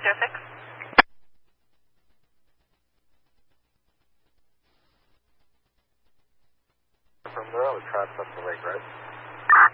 306. From there, I would try up the lake, right?